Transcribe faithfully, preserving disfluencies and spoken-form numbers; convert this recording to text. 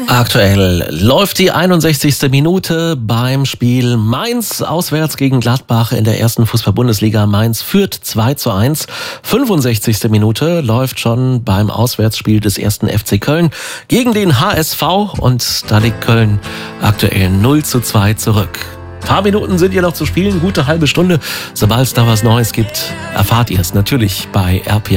Aktuell läuft die einundsechzigste Minute beim Spiel Mainz auswärts gegen Gladbach in der ersten Fußball-Bundesliga. Mainz führt zwei zu eins. fünfundsechzigste Minute läuft schon beim Auswärtsspiel des ersten F C Köln gegen den H S V und da liegt Köln aktuell null zu zwei zurück. Ein paar Minuten sind hier noch zu spielen, gute halbe Stunde. Sobald es da was Neues gibt, erfahrt ihr es natürlich bei R P